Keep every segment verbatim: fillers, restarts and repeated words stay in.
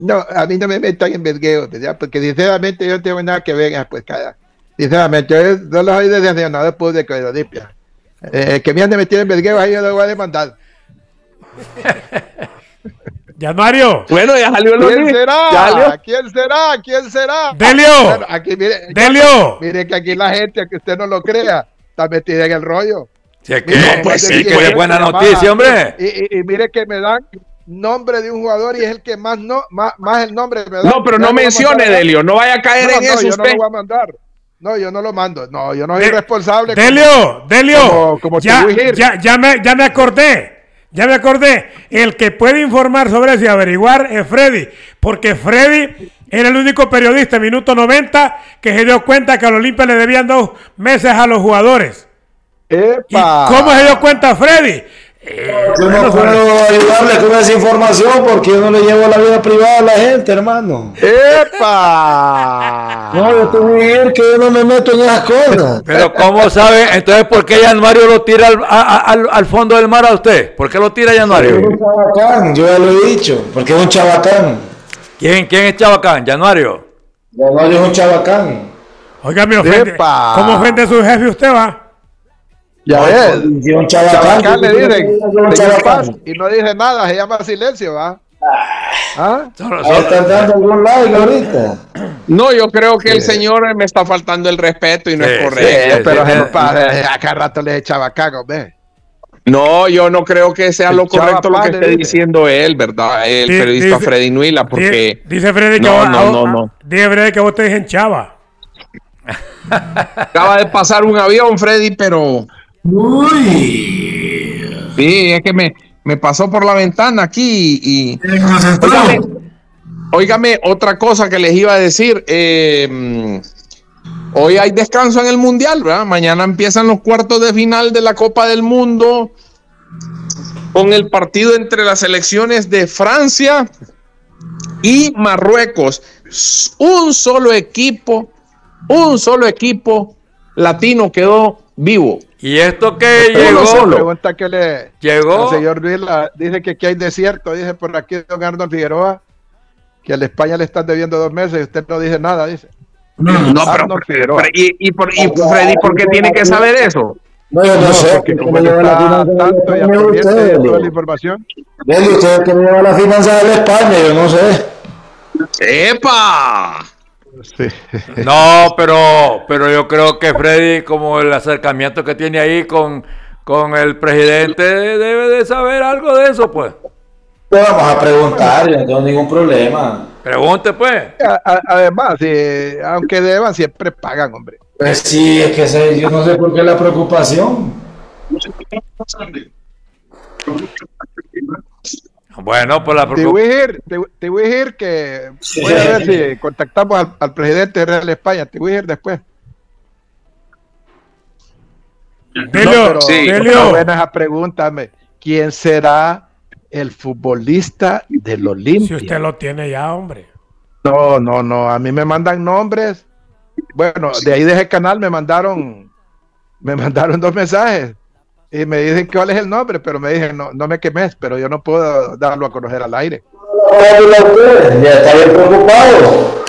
No, a mí no me metan en vergueo, ¿verdad? Porque sinceramente yo no tengo nada que ver, pues cada. Sinceramente, yo no lo soy desde nada público de Olimpia. Eh, que me ande metido en vergueo, ahí yo lo voy a demandar. Januario. Bueno, ya salió el ¿Quién será? ¿Quién será? ¿Quién será? Delio. Bueno, aquí, mire, Delio. Mire que aquí la gente, que usted no lo crea, está metida en el rollo. Si es que, Mire, pues mire, sí, que mire, es buena mire, noticia, hombre. Y, y, y mire que me dan nombre de un jugador y es el que más no más, más el nombre me da. No, pero no mencione, Delio, no vaya a caer no, en no, eso yo usted. No lo voy a mandar. No, yo no lo mando. No, yo no soy De, responsable. Delio, como, Delio. Como, como ya, ya, ya, me, ya me acordé. Ya me acordé. El que puede informar sobre eso y averiguar es Freddy. Porque Freddy era el único periodista en minuto noventa que se dio cuenta que al Olimpia le debían dos meses a los jugadores. ¡Epa! ¿Y cómo se dio cuenta Freddy? Eh, yo no puedo ayudarle con esa información porque yo no le llevo la vida privada a la gente, hermano. ¡Epa! No, yo te voy a decir que yo no me meto en esas cosas. Pero ¿cómo sabe? Entonces, ¿por qué Januario lo tira al, a, al, al fondo del mar a usted? ¿Por qué lo tira Januario? Es un chabacán, yo ya lo he dicho, porque es un chabacán. ¿Quién, quién es chabacán? Januario. Januario es un chabacán. Oiga, me ofende. ¡Epa! ¿Cómo ofende a su jefe usted, va? Ya ves, un chabacán, chabacán le dicen, un chabacán, y no dice nada, se llama silencio, ¿va? ¿Ah? Solo, Ahí están dando algún like ahorita. No, yo creo que sí. El señor me está faltando el respeto y no sí, es correcto. Sí, pero sí, sí, sí. Para, acá rato le echa chabacán, hombre. No, yo no creo que sea el lo correcto lo que esté dice. diciendo él, ¿verdad? El D periodista dice, Freddy Nuila, porque... Dice Freddy que no, vos, no, no, no. Dice Freddy que vos te dicen chava. Acaba de pasar un avión, Freddy, pero... Uy. Sí, es que me, me pasó por la ventana aquí y... Óigame, óigame, otra cosa que les iba a decir. Eh, hoy hay descanso en el Mundial, ¿verdad? Mañana empiezan los cuartos de final de la Copa del Mundo con el partido entre las selecciones de Francia y Marruecos. Un solo equipo, un solo equipo latino quedó vivo. ¿Y esto qué Pero llegó? solo. Pregunta que le Llegó. el señor Luis la, dice que aquí hay desierto, dice por aquí don Arnold Figueroa, que a la España le están debiendo dos meses y usted no dice nada, dice. No, no pero, pero, pero y, y, por, y Freddy, ¿por qué tiene que saber eso? No, yo no, no sé. Porque como él está tanto y al pendiente de toda la información. Dele, usted que me lleva la finanza de la España, yo no sé. ¡Epa! Sí. No, pero, pero yo creo que Freddy, como el acercamiento que tiene ahí con, con el presidente, debe de saber algo de eso, pues. Pues vamos a preguntar, yo no tengo ningún problema. Pregunte, pues. A, a, además, sí, aunque deban, siempre pagan, hombre. Pues sí, es que sé, yo no sé por qué la preocupación. Bueno, pues la Te voy a decir, te, te voy a decir que voy a ver si contactamos al, al presidente de Real España. Te voy a decir después. Delio, no, pero, sí. Delio. Buena esa pregunta, hombre. ¿Quién será el futbolista del Olimpia? Si usted lo tiene ya, hombre. No, no, no. A mí me mandan nombres. Bueno, de ahí de ese canal me mandaron, me mandaron dos mensajes. Y me dicen cuál es el nombre, pero me dicen, no, no me quemes, pero yo no puedo darlo a conocer al aire. Ya está bien preocupado.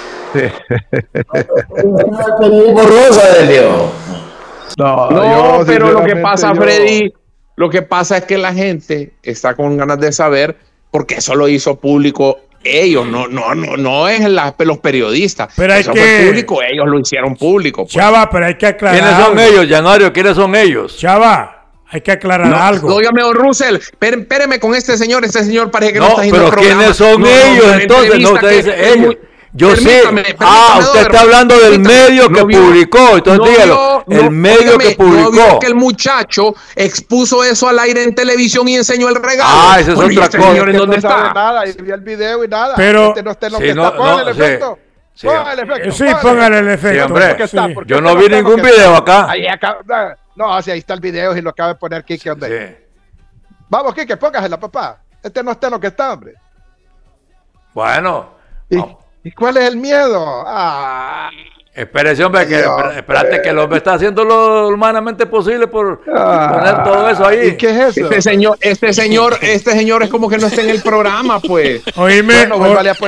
Borrosa, Delio. No, No, yo, pero lo que sinceramente, pasa, yo- Freddy, lo que pasa es que la gente está con ganas de saber porque eso lo hizo público ellos, no, no, no, no es la, los periodistas. Pero hay eso que- fue público, ellos lo hicieron público. Pues. Chava, pero hay que aclarar. ¿Quiénes son algo. ellos, Januario? ¿Quiénes son ellos? Chava, hay que aclarar No, algo. óigame, don Russell, espéreme, espéreme con este señor, este señor parece que no, No, está haciendo pero programa. ¿quiénes son No, no, ellos no, entonces? No, entrevista usted que dice es ellos. muy- Yo sí. Permítame, Ah, permítame, usted don está Hermano, hablando del permítame. medio que No vio- publicó, entonces no dígalo. vio- el no, medio óigame, que publicó. No vio que el muchacho expuso eso al aire en televisión y enseñó el regalo. Ah, esa es Bueno, ¿y otra este cosa. señor en que dónde no sabe está? nada, y vi el video y nada. Pero- Este no está en lo Sí, que no, está. Póngale no, el sí. efecto. Sí. Póngale el efecto. Sí, póngale el efecto. hombre. ¿Por qué está? Sí. ¿Por qué Yo este no vi está en lo ningún que video está? acá. Ahí acá. No, si ahí está el video y lo acaba de poner Kike, hombre. Sí. Vamos, Kike, póngasela, papá. Este no está en lo que está, hombre. Bueno, ¿Y, vamos. ¿y cuál es el miedo? Ah, Espérese, hombre, que, Dios, espera- espérate que el hombre está haciendo lo humanamente posible por ah, poner todo eso ahí. ¿Y qué es eso? Este señor, este señor, este señor es como que no está en el programa, pues. Oíme, Bueno, o- vuélvale a poner